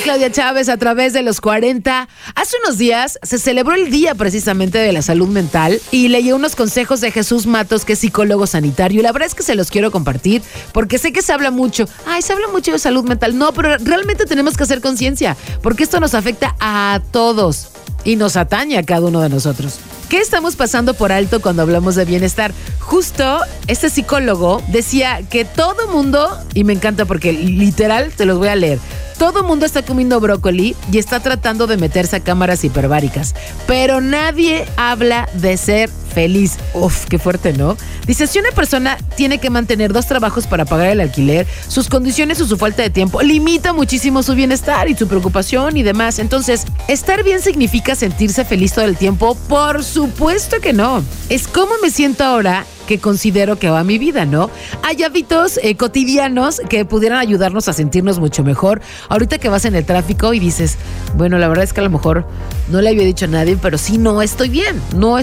Claudia Chávez a través de los 40. Hace unos días se celebró el día precisamente de la salud mental y leí unos consejos de Jesús Matos, que es psicólogo sanitario, y la verdad es que se los quiero compartir porque sé que se habla mucho. Se habla mucho de salud mental. No, pero realmente tenemos que hacer conciencia porque esto nos afecta a todos y nos atañe a cada uno de nosotros. ¿Qué estamos pasando por alto cuando hablamos de bienestar? Justo este psicólogo decía que todo mundo, y me encanta porque literal te los voy a leer, todo mundo está comiendo brócoli y está tratando de meterse a cámaras hiperbáricas, pero nadie habla de ser feliz. Uf, qué fuerte, ¿no? Dice, si una persona tiene que mantener 2 trabajos para pagar el alquiler, sus condiciones o su falta de tiempo limita muchísimo su bienestar y su preocupación y demás. Entonces, ¿estar bien significa sentirse feliz todo el tiempo? Por supuesto que no. Es cómo me siento ahora que considero que va mi vida, ¿no? Hay hábitos cotidianos que pudieran ayudarnos a sentirnos mucho mejor. Ahorita que vas en el tráfico y dices, bueno, la verdad es que a lo mejor no le había dicho a nadie, pero sí, no estoy bien.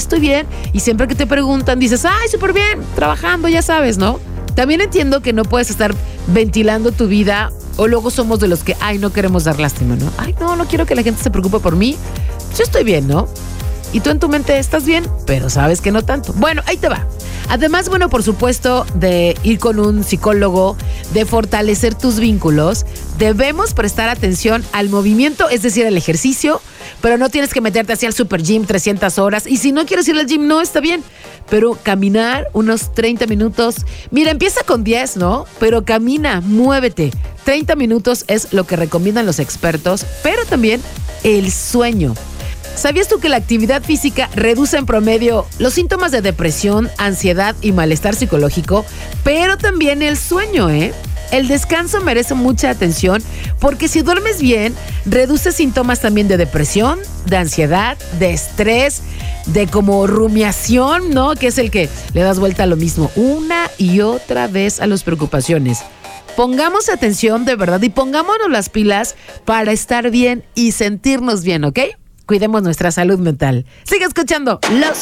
Y siempre que te preguntan, dices, súper bien, trabajando, ya sabes, ¿no? También entiendo que no puedes estar ventilando tu vida, o luego somos de los que, no queremos dar lástima, ¿no? No quiero que la gente se preocupe por mí. Yo estoy bien, ¿no? Y tú en tu mente estás bien, pero sabes que no tanto. Bueno, ahí te va. Además, bueno, por supuesto, de ir con un psicólogo, de fortalecer tus vínculos, debemos prestar atención al movimiento, es decir, al ejercicio, pero no tienes que meterte hacia el super gym 300 horas. Y si no quieres ir al gym, no, está bien. Pero caminar unos 30 minutos. Mira, empieza con 10, ¿no? Pero camina, muévete. 30 minutos es lo que recomiendan los expertos, pero también el sueño. ¿Sabías tú que la actividad física reduce en promedio los síntomas de depresión, ansiedad y malestar psicológico? Pero también el sueño, El descanso merece mucha atención porque si duermes bien, reduce síntomas también de depresión, de ansiedad, de estrés, de como rumiación, ¿no? Que es el que le das vuelta a lo mismo una y otra vez a las preocupaciones. Pongamos atención de verdad y pongámonos las pilas para estar bien y sentirnos bien, ¿ok? Cuidemos nuestra salud mental. Sigue escuchando Los